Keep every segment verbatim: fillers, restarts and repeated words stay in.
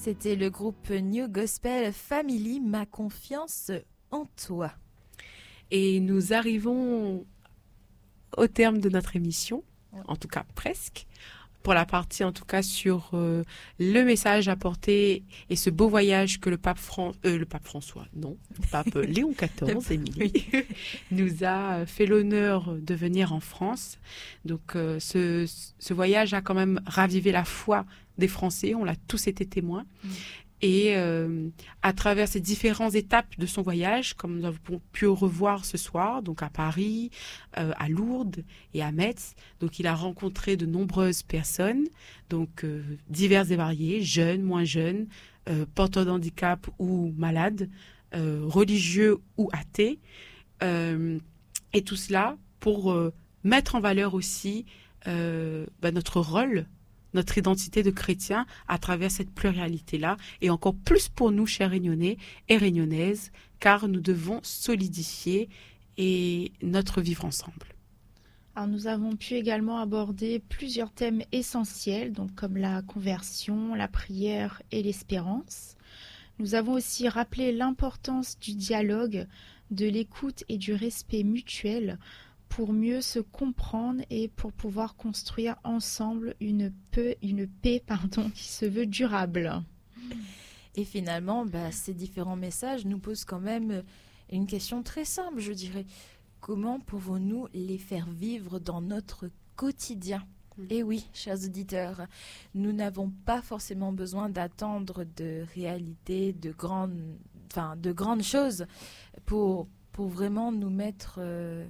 C'était le groupe New Gospel Family, Ma confiance en toi. Et nous arrivons au terme de notre émission, en tout cas presque, pour la partie en tout cas sur euh, le message apporté et ce beau voyage que le pape, Fran- euh, le pape François, non, le pape Léon quatorze, Émilie, nous a fait l'honneur de venir en France. Donc euh, ce, ce voyage a quand même ravivé la foi des Français, on l'a tous été témoins. Mmh. Et euh, à travers ces différentes étapes de son voyage, comme nous avons pu revoir ce soir, donc à Paris, euh, à Lourdes et à Metz, donc il a rencontré de nombreuses personnes, donc euh, diverses et variées, jeunes, moins jeunes, euh, porteurs d'handicap ou malades, euh, religieux ou athées, euh, et tout cela pour euh, mettre en valeur aussi euh, bah, notre rôle, notre identité de chrétien à travers cette pluralité-là, et encore plus pour nous, chers Réunionnais et Réunionnaises, car nous devons solidifier et notre vivre ensemble. Alors nous avons pu également aborder plusieurs thèmes essentiels, donc comme la conversion, la prière et l'espérance. Nous avons aussi rappelé l'importance du dialogue, de l'écoute et du respect mutuel pour mieux se comprendre et pour pouvoir construire ensemble une, peu, une paix pardon, qui se veut durable. Et finalement, bah, ces différents messages nous posent quand même une question très simple, je dirais. Comment pouvons-nous les faire vivre dans notre quotidien ? Et oui, chers auditeurs, nous n'avons pas forcément besoin d'attendre de réalités, de grandes, enfin, de grandes choses pour, pour vraiment nous mettre... Euh,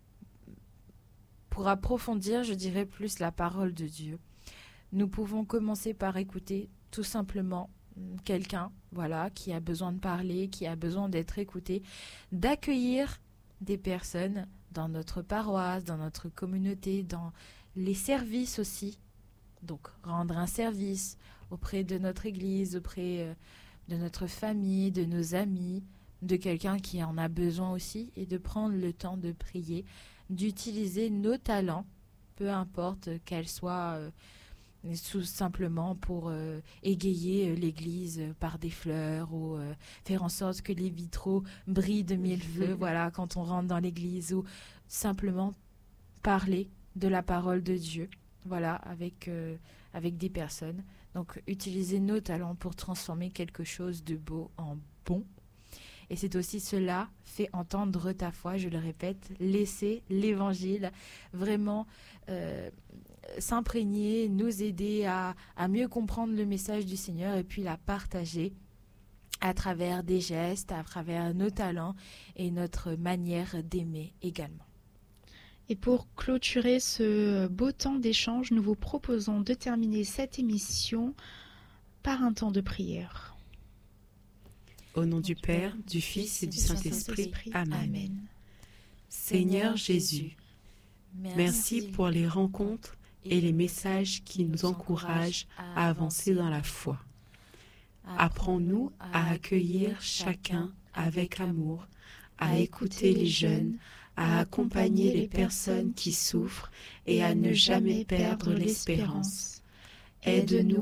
Pour approfondir, je dirais plus la parole de Dieu. Nous pouvons commencer par écouter tout simplement quelqu'un, voilà, qui a besoin de parler, qui a besoin d'être écouté, d'accueillir des personnes dans notre paroisse, dans notre communauté, dans les services aussi. Donc, rendre un service auprès de notre église, auprès de notre famille, de nos amis, de quelqu'un qui en a besoin aussi, et de prendre le temps de prier, d'utiliser nos talents, peu importe qu'elles soient euh, tout simplement pour euh, égayer euh, l'église par des fleurs ou euh, faire en sorte que les vitraux brillent de mille feux, voilà, quand on rentre dans l'église, ou simplement parler de la parole de Dieu, voilà, avec, euh, avec des personnes. Donc, utiliser nos talents pour transformer quelque chose de beau en bon. Et c'est aussi cela, fait entendre ta foi, je le répète, laisser l'évangile vraiment euh, s'imprégner, nous aider à, à mieux comprendre le message du Seigneur et puis la partager à travers des gestes, à travers nos talents et notre manière d'aimer également. Et pour clôturer ce beau temps d'échange, nous vous proposons de terminer cette émission par un temps de prière. Au nom du Père, du Fils et du Saint-Esprit. Amen. Amen. Seigneur Jésus, merci pour les rencontres et les messages qui nous encouragent à avancer dans la foi. Apprends-nous à accueillir chacun avec amour, à écouter les jeunes, à accompagner les personnes qui souffrent et à ne jamais perdre l'espérance. Aide-nous